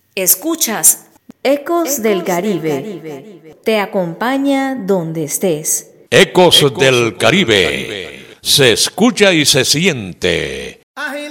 Escuchas Ecos del Caribe. Te acompaña donde estés. Ecos del Caribe. Se escucha y se siente.